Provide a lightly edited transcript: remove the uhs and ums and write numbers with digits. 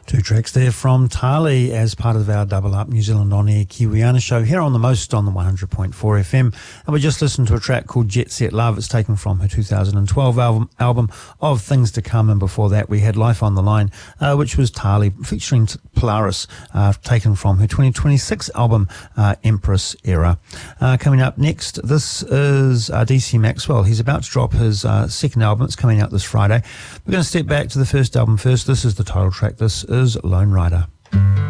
Two tracks there from Tali as part of our Double Up New Zealand On Air Kiwiana show here on the Most on the 100.4 FM. And we just listened to a track called Jet Set Love. It's taken from her 2012 album Of Things to Come. And before that, we had Life on the Line, which was Tali featuring Polaris, taken from her 2026 album Empress Era. Coming up next, this is DC Maxwell. He's about to drop his second album. It's coming out this Friday. We're going to step back to the first album first. This is the title track. This is Lone Rider.